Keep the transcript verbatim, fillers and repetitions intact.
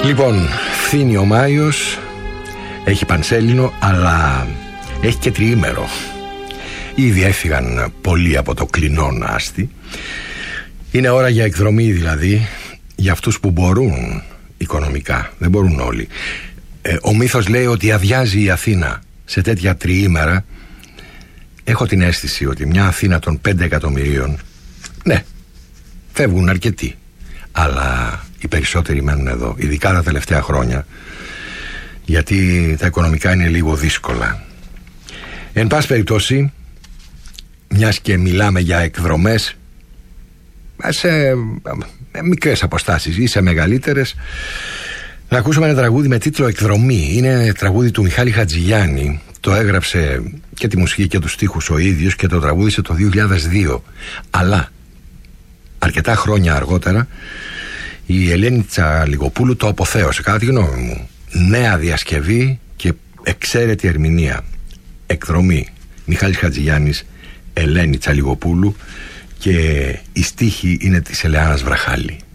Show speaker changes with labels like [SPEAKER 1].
[SPEAKER 1] Λοιπόν, φθήνει ο Μάιος, έχει πανσέλινο, αλλά έχει και τριήμερο. Ήδη έφυγαν πολλοί από το κλινόν άστι. Είναι ώρα για εκδρομή, δηλαδή, για αυτούς που μπορούν οικονομικά. Δεν μπορούν όλοι. ε, Ο μύθος λέει ότι αδειάζει η Αθήνα σε τέτοια τριήμερα. Έχω την αίσθηση ότι μια Αθήνα των πέντε εκατομμυρίων, ναι, φεύγουν αρκετοί, αλλά οι περισσότεροι μένουν εδώ, ειδικά τα τελευταία χρόνια, γιατί τα οικονομικά είναι λίγο δύσκολα. Εν πάση περιπτώσει, μιας και μιλάμε για εκδρομές σε μικρές αποστάσεις ή σε μεγαλύτερες, να ακούσουμε ένα τραγούδι με τίτλο «Εκδρομή». Είναι τραγούδι του Μιχάλη Χατζηγιάννη. Το έγραψε και τη μουσική και τους στίχους ο ίδιος και το τραγούδισε το δύο χιλιάδες δύο. Αλλά αρκετά χρόνια αργότερα η Ελένη Τσαλιγοπούλου το αποθέωσε, κατά τη γνώμη μου. Νέα διασκευή και εξαίρετη ερμηνεία. Εκδρομή. Μιχάλης Χατζηγιάννης, Ελένη Τσαλιγοπούλου, και η στίχη είναι της Ελεάνας Βραχάλη.